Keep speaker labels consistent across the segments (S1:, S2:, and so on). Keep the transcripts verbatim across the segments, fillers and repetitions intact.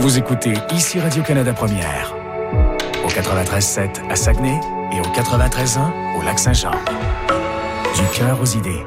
S1: Vous écoutez ici Radio-Canada Première, au quatre-vingt-treize sept à Saguenay et au quatre-vingt-treize un au Lac-Saint-Jean. Du cœur aux idées.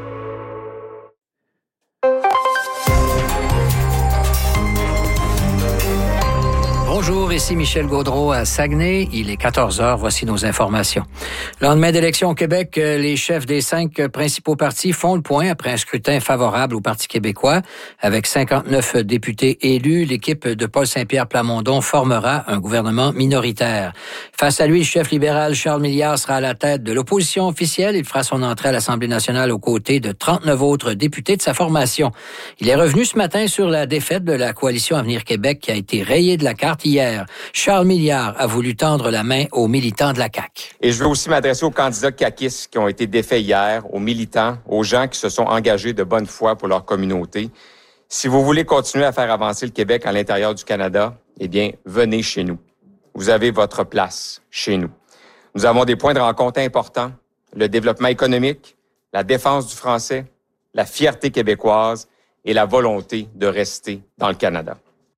S2: Bonjour, ici Michel Gaudreault à Saguenay. Il est quatorze heures. Voici nos informations. Lendemain d'élection au Québec, les chefs des cinq principaux partis font le point après un scrutin favorable au Parti québécois. Avec cinquante-neuf députés élus, l'équipe de Paul Saint-Pierre Plamondon formera un gouvernement minoritaire. Face à lui, le chef libéral Charles Milliard sera à la tête de l'opposition officielle. Il fera son entrée à l'Assemblée nationale aux côtés de trente-neuf autres députés de sa formation. Il est revenu ce matin sur la défaite de la coalition Avenir Québec qui a été rayée de la carte hier. Charles Milliard a voulu tendre la main aux militants de la C A Q.
S3: Et je veux aussi m'adresser aux candidats caquistes qui ont été défaits hier, aux militants, aux gens qui se sont engagés de bonne foi pour leur communauté. Si vous voulez continuer à faire avancer le Québec à l'intérieur du Canada, eh bien, venez chez nous. Vous avez votre place chez nous. Nous avons des points de rencontre importants, le développement économique, la défense du français, la fierté québécoise et la volonté de rester dans le Canada.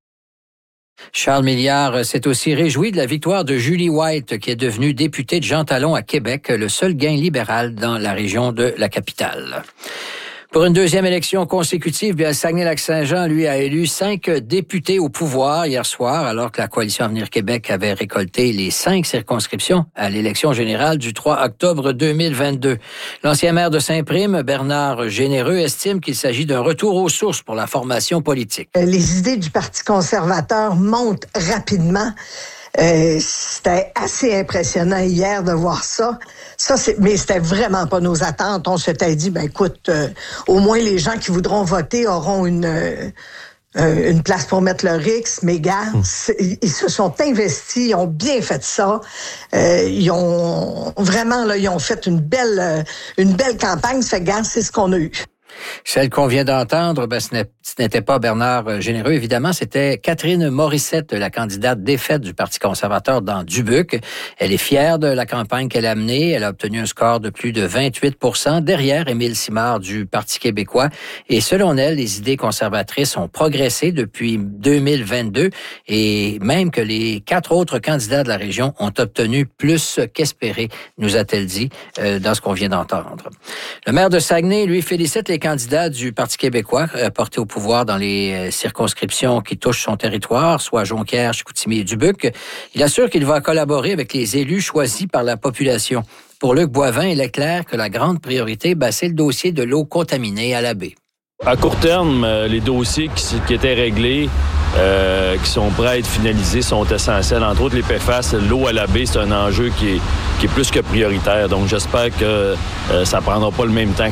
S2: Charles Milliard s'est aussi réjoui de la victoire de Julie White, qui est devenue députée de Jean Talon à Québec, le seul gain libéral dans la région de la capitale. Pour une deuxième élection consécutive, bien, Saguenay-Lac-Saint-Jean, lui, a élu cinq députés au pouvoir hier soir, alors que la Coalition Avenir Québec avait récolté les cinq circonscriptions à l'élection générale du trois octobre deux mille vingt-deux. L'ancien maire de Saint-Prime, Bernard Généreux, estime qu'il s'agit d'un retour aux sources pour la formation politique.
S4: Les idées du Parti conservateur montent rapidement. Euh, c'était assez impressionnant hier de voir ça. Ça, c'est, mais c'était vraiment pas nos attentes. On s'était dit, ben écoute, euh, au moins les gens qui voudront voter auront une euh, une place pour mettre leur X. Mais gars, mmh. ils se sont investis, ils ont bien fait ça. Euh, ils ont vraiment là, ils ont fait une belle euh, une belle campagne. Ce gars, c'est ce qu'on a eu.
S2: Celle qu'on vient d'entendre, ben, ce n'était pas Bernard Généreux, évidemment, c'était Catherine Morissette, la candidate défaite du Parti conservateur dans Dubuque. Elle est fière de la campagne qu'elle a menée. Elle a obtenu un score de plus de vingt-huit pour cent derrière Émile Simard du Parti québécois. Et selon elle, les idées conservatrices ont progressé depuis deux mille vingt-deux et même que les quatre autres candidats de la région ont obtenu plus qu'espéré, nous a-t-elle dit, euh, dans ce qu'on vient d'entendre. Le maire de Saguenay, lui, félicite les candidats du Parti québécois euh, portés au pouvoir dans les euh, circonscriptions qui touchent son territoire, soit Jonquière, Chicoutimi et Dubuque. Il assure qu'il va collaborer avec les élus choisis par la population. Pour Luc Boivin, il est clair que la grande priorité, ben, c'est le dossier de l'eau contaminée à la baie.
S5: À court terme, euh, les dossiers qui, qui étaient réglés, euh, qui sont prêts à être finalisés, sont essentiels. Entre autres, les P F A S, l'eau à la baie, c'est un enjeu qui est, qui est plus que prioritaire. Donc, j'espère que euh, ça ne prendra pas le même temps